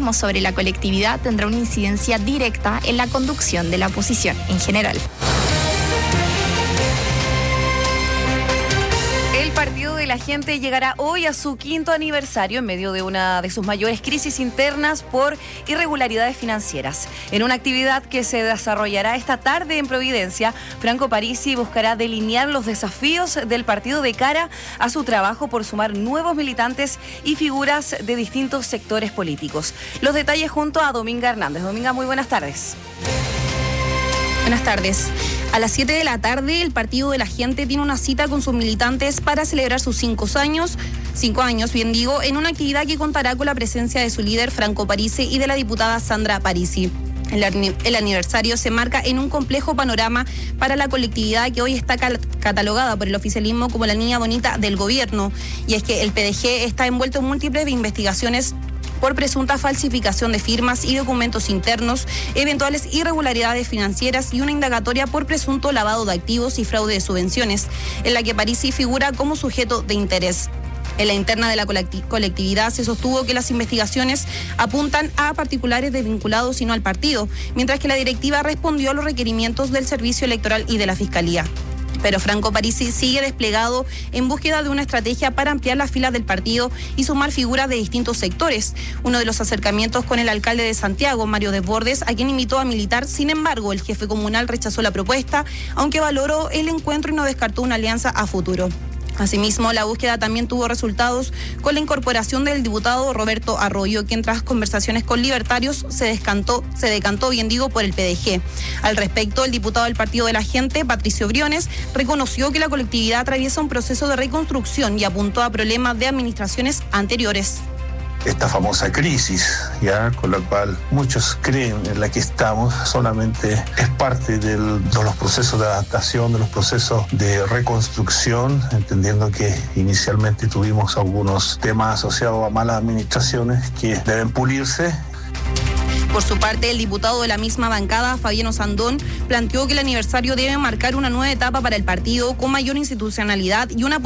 favoritismo sobre la colectividad tendrá una incidencia directa en la conducción de la oposición en general. El Partido de la Gente llegará hoy a su 5º aniversario en medio de una de sus mayores crisis internas por irregularidades financieras. En una actividad que se desarrollará esta tarde en Providencia, Franco Parisi buscará delinear los desafíos del partido de cara a su trabajo por sumar nuevos militantes y figuras de distintos sectores políticos. Los detalles junto a Dominga Hernández. Dominga, muy buenas tardes. Buenas tardes. A las 7 de la tarde, el Partido de la Gente tiene una cita con sus militantes para celebrar sus 5 años, en una actividad que contará con la presencia de su líder, Franco Parisi, y de la diputada Sandra Parisi. El aniversario se marca en un complejo panorama para la colectividad que hoy está catalogada por el oficialismo como la niña bonita del gobierno. Y es que el PDG está envuelto en múltiples investigaciones por presunta falsificación de firmas y documentos internos, eventuales irregularidades financieras y una indagatoria por presunto lavado de activos y fraude de subvenciones, en la que Parisi figura como sujeto de interés. En la interna de la colectividad se sostuvo que las investigaciones apuntan a particulares desvinculados y no al partido, mientras que la directiva respondió a los requerimientos del Servicio Electoral y de la Fiscalía. Pero Franco Parisi sigue desplegado en búsqueda de una estrategia para ampliar las filas del partido y sumar figuras de distintos sectores. Uno de los acercamientos con el alcalde de Santiago, Mario Desbordes, a quien invitó a militar. Sin embargo, el jefe comunal rechazó la propuesta, aunque valoró el encuentro y no descartó una alianza a futuro. Asimismo, la búsqueda también tuvo resultados con la incorporación del diputado Roberto Arroyo, quien tras conversaciones con libertarios se decantó por el PDG. Al respecto, el diputado del Partido de la Gente, Patricio Briones, reconoció que la colectividad atraviesa un proceso de reconstrucción y apuntó a problemas de administraciones anteriores. Esta famosa crisis, ya con la cual muchos creen en la que estamos, solamente es parte de los procesos de adaptación, de los procesos de reconstrucción, entendiendo que inicialmente tuvimos algunos temas asociados a malas administraciones que deben pulirse. Por su parte, el diputado de la misma bancada, Fabiano Sandón, planteó que el aniversario debe marcar una nueva etapa para el partido con mayor institucionalidad y una